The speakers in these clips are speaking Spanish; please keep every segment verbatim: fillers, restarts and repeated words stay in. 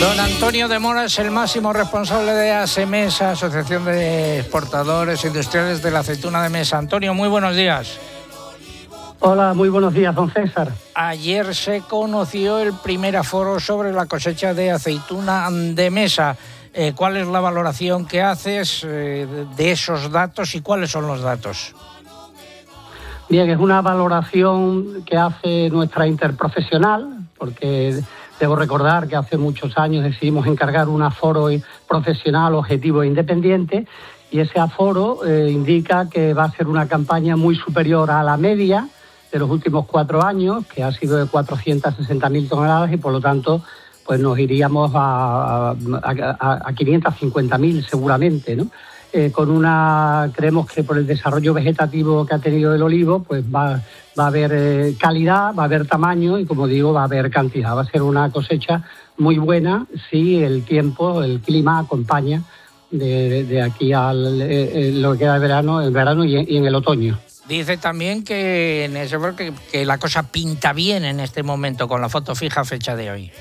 Don Antonio de Mora es el máximo responsable de ASEMESA, Asociación de Exportadores Industriales de la Aceituna de Mesa. Antonio, muy buenos días. Hola, muy buenos días, don César. Ayer se conoció el primer aforo sobre la cosecha de aceituna de mesa. Eh, ¿Cuál es la valoración que haces eh, de esos datos y cuáles son los datos? Bien, es una valoración que hace nuestra interprofesional, porque debo recordar que hace muchos años decidimos encargar un aforo profesional, objetivo e independiente, y ese aforo eh, indica que va a ser una campaña muy superior a la media de los últimos cuatro años, que ha sido de cuatrocientas sesenta mil toneladas, y por lo tanto pues nos iríamos a, a, a, a quinientas cincuenta mil seguramente, ¿no? Eh, con una, creemos que por el desarrollo vegetativo que ha tenido el olivo, pues va, va a haber eh, calidad, va a haber tamaño y, como digo, va a haber cantidad. Va a ser una cosecha muy buena si el tiempo, el clima acompaña de, de aquí a lo que queda de verano, el verano y, y en el otoño. Dice también que, en ese, que, que la cosa pinta bien en este momento con la foto fija fecha de hoy.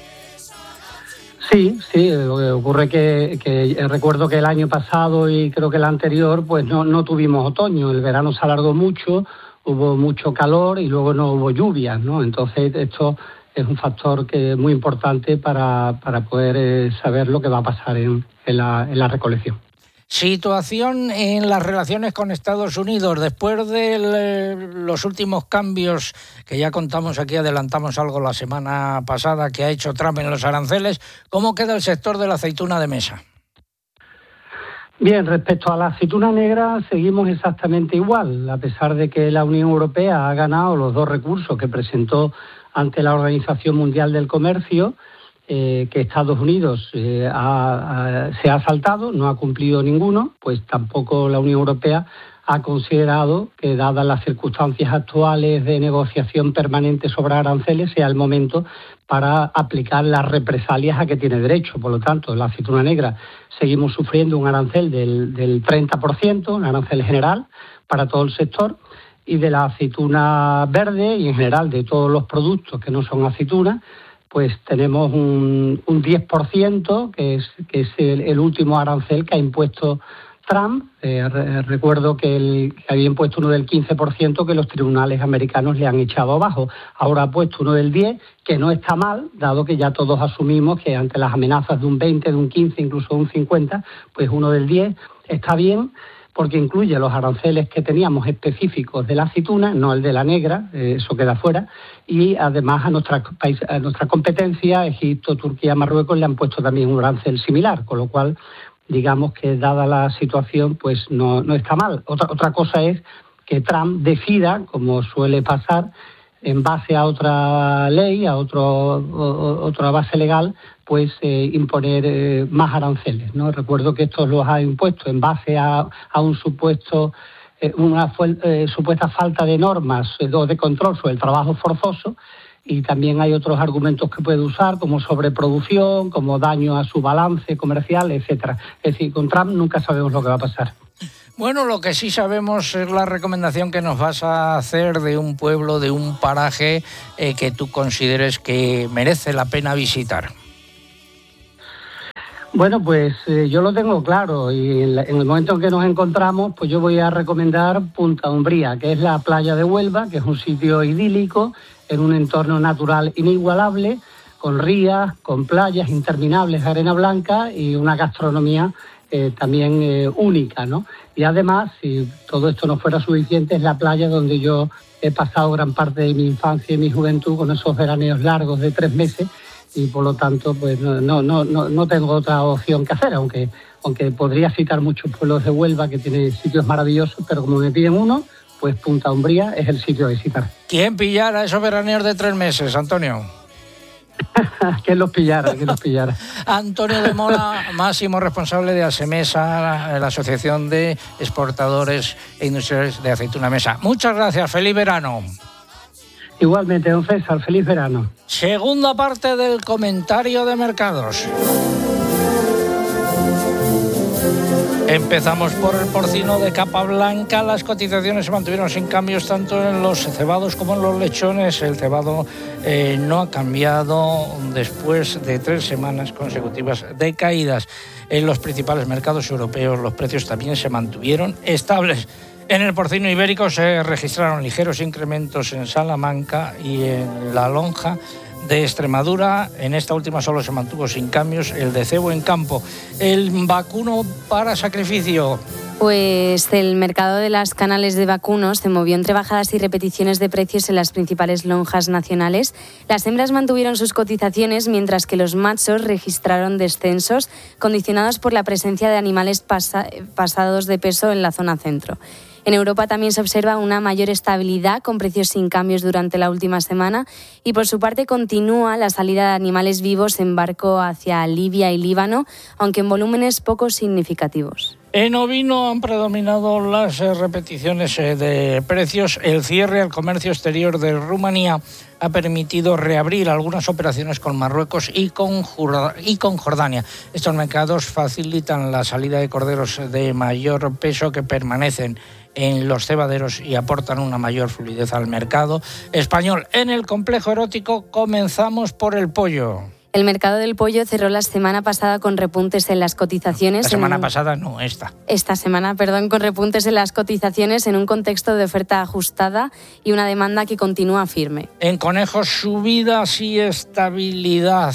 Sí, sí, lo que ocurre que, que recuerdo que el año pasado y creo que el anterior pues no, no tuvimos otoño, el verano se alargó mucho, hubo mucho calor y luego no hubo lluvias, ¿no? Entonces esto es un factor que es muy importante para, para poder eh, saber lo que va a pasar en, en, la, en la recolección. Situación en las relaciones con Estados Unidos. Después de los últimos cambios que ya contamos aquí, adelantamos algo la semana pasada, que ha hecho Trump en los aranceles, ¿cómo queda el sector de la aceituna de mesa? Bien, respecto a la aceituna negra seguimos exactamente igual, a pesar de que la Unión Europea ha ganado los dos recursos que presentó ante la Organización Mundial del Comercio. Eh, que Estados Unidos eh, ha, ha, se ha saltado, no ha cumplido ninguno, pues tampoco la Unión Europea ha considerado que, dadas las circunstancias actuales de negociación permanente sobre aranceles, sea el momento para aplicar las represalias a que tiene derecho. Por lo tanto, la aceituna negra seguimos sufriendo un arancel del, del treinta por ciento, un arancel general para todo el sector, y de la aceituna verde y en general de todos los productos que no son aceituna, pues tenemos un, un diez por ciento, que es, que es el, el último arancel que ha impuesto Trump. Eh, re, recuerdo que, el, que había impuesto uno del quince por ciento que los tribunales americanos le han echado abajo. Ahora ha puesto uno del diez por ciento, que no está mal, dado que ya todos asumimos que ante las amenazas de un veinte por ciento, de un quince por ciento, incluso un cincuenta por ciento, pues uno del diez por ciento está bien, porque incluye los aranceles que teníamos específicos de la aceituna, no el de la negra, eh, eso queda fuera, y además a nuestra, a nuestra competencia, Egipto, Turquía, Marruecos, le han puesto también un arancel similar, con lo cual, digamos que dada la situación, pues no, no está mal. Otra, otra cosa es que Trump decida, como suele pasar, en base a otra ley, a otro, o, otra base legal, pues eh, imponer eh, más aranceles, ¿no? Recuerdo que estos los ha impuesto en base a, a un supuesto, eh, una eh, supuesta falta de normas eh, o de control sobre el trabajo forzoso, y también hay otros argumentos que puede usar, como sobreproducción, como daño a su balance comercial, etcétera. Es decir, con Trump nunca sabemos lo que va a pasar. Bueno, lo que sí sabemos es la recomendación que nos vas a hacer de un pueblo, de un paraje eh, que tú consideres que merece la pena visitar. Bueno, pues eh, yo lo tengo claro, y en, la, en el momento en que nos encontramos, pues yo voy a recomendar Punta Umbría, que es la playa de Huelva, que es un sitio idílico, en un entorno natural inigualable, con rías, con playas interminables de arena blanca y una gastronomía eh, también eh, única, ¿no? Y además, si todo esto no fuera suficiente, es la playa donde yo he pasado gran parte de mi infancia y mi juventud, con esos veraneos largos de tres meses, y por lo tanto pues no, no, no, no tengo otra opción que hacer, aunque, aunque podría citar muchos pueblos de Huelva que tienen sitios maravillosos, pero como me piden uno, pues Punta Umbría es el sitio a visitar. ¿Quién pillara esos veraneos de tres meses, Antonio? ¿Quién los pillara? ¿Quién los pillara? Antonio de Mora, máximo responsable de ASEMESA, la, la Asociación de Exportadores e Industriales de Aceituna Mesa. Muchas gracias, feliz verano. Igualmente, don César, feliz verano. Segunda parte del comentario de mercados. Empezamos por el porcino de capa blanca. Las cotizaciones se mantuvieron sin cambios tanto en los cebados como en los lechones. El cebado eh, no ha cambiado después de tres semanas consecutivas de caídas. En los principales mercados europeos los precios también se mantuvieron estables. En el porcino ibérico se registraron ligeros incrementos en Salamanca y en la lonja de Extremadura. En esta última solo se mantuvo sin cambios el de cebo en campo. El vacuno para sacrificio. Pues el mercado de las canales de vacunos se movió entre bajadas y repeticiones de precios en las principales lonjas nacionales. Las hembras mantuvieron sus cotizaciones, mientras que los machos registraron descensos condicionados por la presencia de animales pasa- pasados de peso en la zona centro. En Europa también se observa una mayor estabilidad, con precios sin cambios durante la última semana, y por su parte continúa la salida de animales vivos en barco hacia Libia y Líbano, aunque en volúmenes poco significativos. En ovino han predominado las eh, repeticiones eh, de precios. El cierre al comercio exterior de Rumanía ha permitido reabrir algunas operaciones con Marruecos y con, Jur- y con Jordania. Estos mercados facilitan la salida de corderos de mayor peso que permanecen en los cebaderos y aportan una mayor fluidez al mercado español. En el complejo erótico comenzamos por el pollo. El mercado del pollo cerró la semana pasada con repuntes en las cotizaciones. La semana en... pasada no, esta. Esta semana, perdón, con repuntes en las cotizaciones en un contexto de oferta ajustada y una demanda que continúa firme. En conejos, subidas y estabilidad.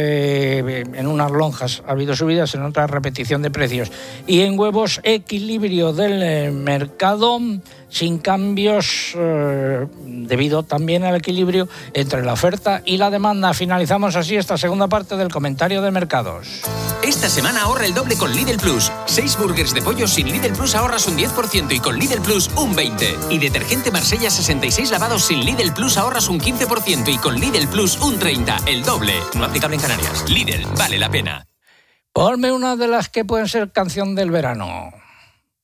Eh, en unas lonjas ha habido subidas, en otras repetición de precios. Y en huevos, equilibrio del eh, mercado, sin cambios, eh, debido también al equilibrio entre la oferta y la demanda. Finalizamos así esta segunda parte del comentario de mercados. Esta semana ahorra el doble con Lidl Plus. Seis burgers de pollo sin Lidl Plus ahorras un diez por ciento y con Lidl Plus un veinte por ciento. Y detergente Marsella sesenta y seis lavados sin Lidl Plus ahorras un quince por ciento y con Lidl Plus un treinta por ciento. El doble. No aplicable en Canarias. Lidl, vale la pena. Ponme una de las que pueden ser canción del verano.